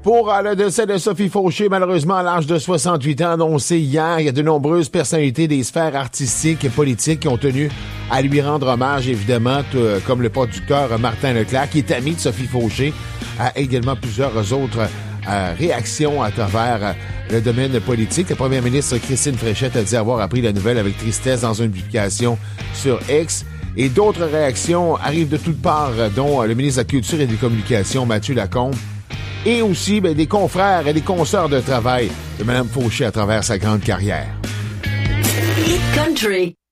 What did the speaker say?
Pour le décès de Sophie Fauché, malheureusement à l'âge de 68 ans, annoncé hier, il y a de nombreuses personnalités des sphères artistiques et politiques qui ont tenu à lui rendre hommage, évidemment, comme le producteur Martin Leclerc, qui est ami de Sophie Fauché, a également plusieurs autres réactions à travers le domaine politique. La première ministre Christine Fréchette a dit avoir appris la nouvelle avec tristesse dans une publication sur X. Et d'autres réactions arrivent de toutes parts, dont le ministre de la Culture et des Communications, Mathieu Lacombe, et aussi des confrères et des consoeurs de travail de Mme Fauché à travers sa grande carrière. Hit Country.